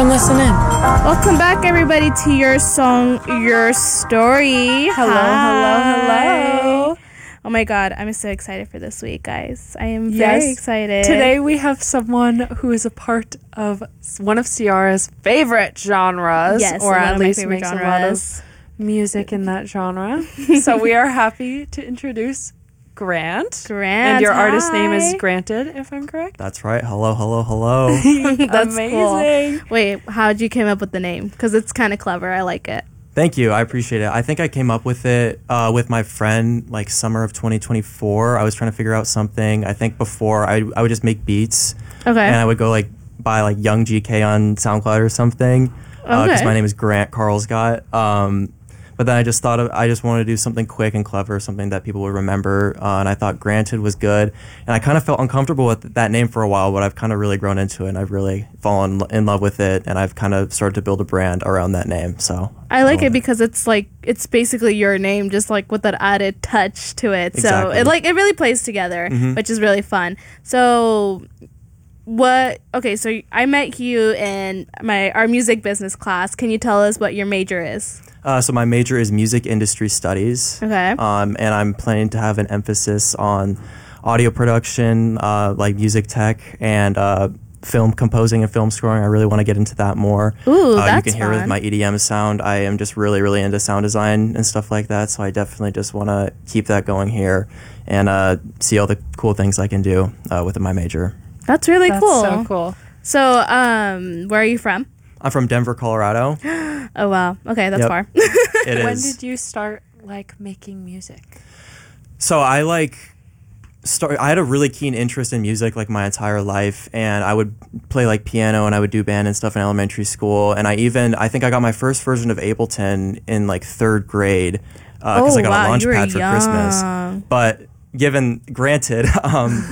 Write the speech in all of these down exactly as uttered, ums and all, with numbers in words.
Come listen in. Welcome back, everybody, to Your Song, Your Story. Hello, Hi. hello, hello. Oh my God, I'm so excited for this week, guys. I am Yes. very excited. Today we have someone who is a part of one of Ciara's favorite genres, yes, or one at of my least favorite makes genres. a lot of music in that genre. So we are happy to introduce Grant. Grant, And your artist name hi. is Granted, if I'm correct. That's right. Hello, hello, hello. That's Amazing. cool. Wait, how'd you come up with the name? Because it's kind of clever. I like it. Thank you. I appreciate it. I think I came up with it uh, with my friend like summer of twenty twenty-four. I was trying to figure out something. I think before I, I would just make beats. Okay. And I would go like buy like Young G K on SoundCloud or something. Because Okay. my name is Grant Carlsgott. Um, but then I just thought of, I just wanted to do something quick and clever, something that people would remember. Uh, and I thought Granted was good. And I kind of felt uncomfortable with that name for a while, but I've kind of really grown into it and I've really fallen in love with it. And I've kind of started to build a brand around that name. So I like love it because it's like it's basically your name, just like with that added touch to it. So Exactly. it like it really plays together, Mhm. which is really fun. So what? Okay, so I met you in my our music business class. Can you tell us what your major is? Uh, so my major is music industry studies. Okay. Um, and I'm planning to have an emphasis on audio production, uh, like music tech, and uh, film composing and film scoring. I really want to get into that more. Ooh, uh, that's You can hear fun. with my E D M sound, I am just really, really into sound design and stuff like that. So I definitely just want to keep that going here and uh, see all the cool things I can do uh, with my major. That's really That's cool. so cool. So, um, where are you from? I'm from Denver, Colorado. Oh wow. Okay, that's Yep. far. It is. When did you start like making music? So I like start. I had a really keen interest in music like my entire life, and I would play like piano and I would do band and stuff in elementary school. And I even I think I got my first version of Ableton in like third grade because Oh, I got wow, a you were launchpad for Christmas. young. But given granted, um,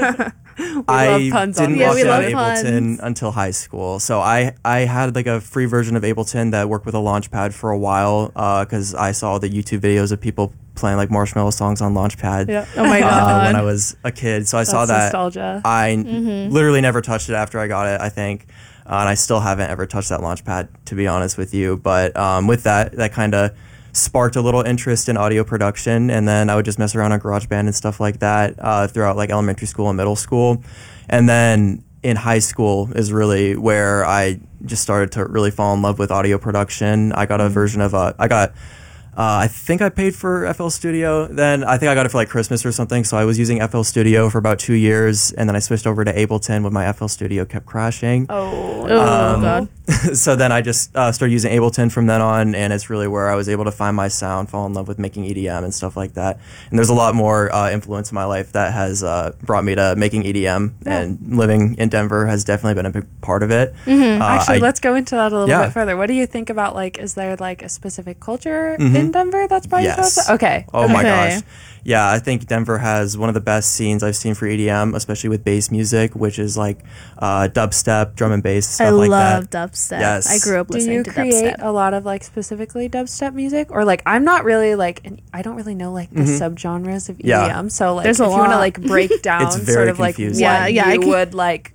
I love puns on didn't this Yeah, walk we in on love Ableton puns. until high school. So I I had like a free version of Ableton that worked with a launchpad for a while because I saw the YouTube videos of people playing like Marshmallow songs on Launchpad. Yeah. Oh my uh, God. when I was a kid. So I saw That's that. nostalgia. I n- Mm-hmm. literally never touched it after I got it, I think. Uh, and I still haven't ever touched that Launchpad, to be honest with you. But um, with that, that kind of sparked a little interest in audio production. And then I would just mess around on GarageBand and stuff like that uh, throughout like elementary school and middle school. And then in high school is really where I just started to really fall in love with audio production. I got a version of a, I got, uh, I think I paid for F L Studio. Then I think I got it for like Christmas or something. So I was using F L Studio for about two years. And then I switched over to Ableton when my F L Studio kept crashing. Oh, Oh Um, God. So then I just uh, started using Ableton from then on, and it's really where I was able to find my sound, fall in love with making E D M and stuff like that. And there's a lot more uh, influence in my life that has uh, brought me to making E D M, and living in Denver has definitely been a big part of it. Mm-hmm. Uh, Actually, I- let's go into that a little Yeah. bit further. What do you think about like? Is there like a specific culture Mhm. in Denver that's brought you to Yes. it? Okay. Oh my Okay. gosh. Yeah, I think Denver has one of the best scenes I've seen for E D M, especially with bass music, which is like uh, dubstep, drum and bass, stuff I like love that. dubstep. Yes. I grew up Do listening you to create dubstep. a lot of like specifically dubstep music, or like I'm not really like and I don't really know like the Mhm. subgenres of E D Yeah. M. So like There's if a you want to lot. like break down It's sort very of like confusing. what Yeah, yeah, I you can- would like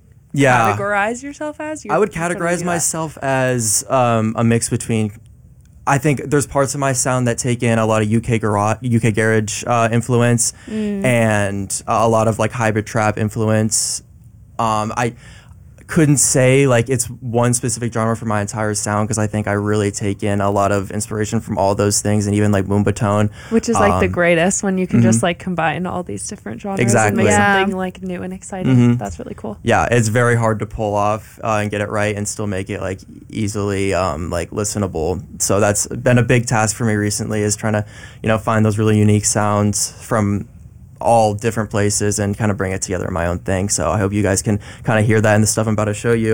Yeah. categorize yourself as. You I would totally categorize do that. myself as um, a mix between. I think there's parts of my sound that take in a lot of U K garage, U K garage uh, influence, Mm. and a lot of like hybrid trap influence. Um, I couldn't say like it's one specific genre for my entire sound because I think I really take in a lot of inspiration from all those things, and even like Moombahton. Which is like the Um, greatest when you can mhm. just like combine all these different genres Exactly. and make Yeah. something like new and exciting. Mhm. That's really cool. Yeah, it's very hard to pull off uh, and get it right and still make it like easily um, like listenable. So that's been a big task for me recently, is trying to, you know, find those really unique sounds from all different places and kind of bring it together in my own thing. So I hope you guys can kind of hear that in the stuff I'm about to show you.